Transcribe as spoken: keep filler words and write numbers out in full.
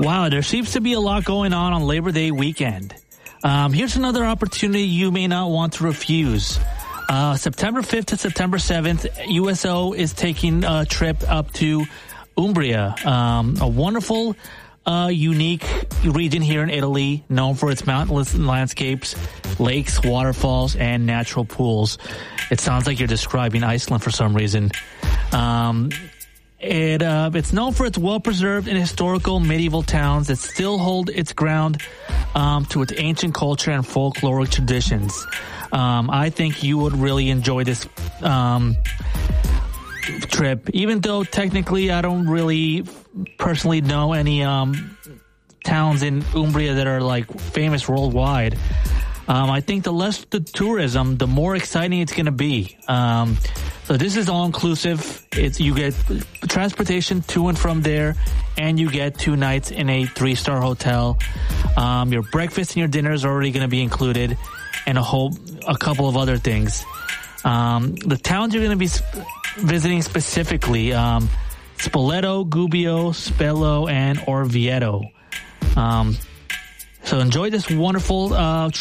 Wow, there seems to be a lot going on on Labor Day weekend. Um, here's another opportunity you may not want to refuse. Uh, September fifth to September seventh, U S O is taking a trip up to Umbria, um, a wonderful, uh, unique region here in Italy, known for its mountainous landscapes, lakes, waterfalls, and natural pools. It sounds like you're describing Iceland for some reason. Um, It uh, it's known for its well-preserved and historical medieval towns that still hold its ground um, to its ancient culture and folkloric traditions. Um, I think you would really enjoy this um, trip, even though technically I don't really personally know any um, towns in Umbria that are like famous worldwide. Um, I think the less the tourism, the more exciting it's going to be. Um, so this is all inclusive. It's you get transportation to and from there, and you get two nights in a three-star hotel. Um, your breakfast and your dinner is already going to be included, and a whole a couple of other things. Um, the towns you're going to be sp- visiting specifically: um, Spoleto, Gubbio, Spello, and Orvieto. Um, so enjoy this wonderful uh,